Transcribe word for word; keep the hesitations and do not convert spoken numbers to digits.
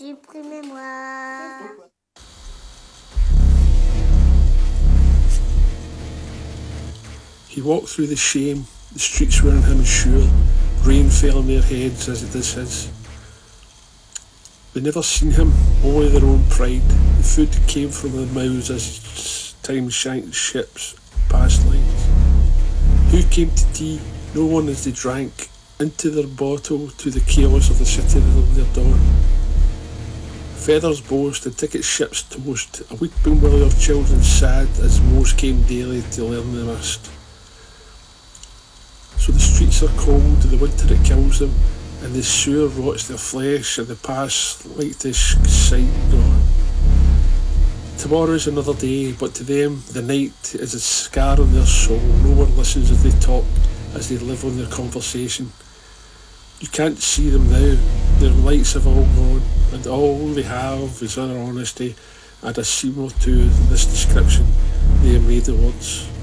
supprimez-moi. He walked through the shame, the streets were on him sure, rain fell on their heads as it does his. They never seen him, only their own pride. The food came from their mouths as time shanked ships past lines. Who came to tea? No one as they drank into their bottle to the chaos of the city of their dawn. Feathers boast and ticket ships toast, a weeping willow of children sad as most came daily to learn the rust. So the streets are cold, the winter it kills them, and the sewer rots their flesh, and the past like to sight gone. Tomorrow is another day, but to them the night is a scar on their soul. No one listens as they talk, as they live on their conversation. You can't see them now, their lights have all gone, and all they have is utter honesty, and a seam or two in this description they have made the words.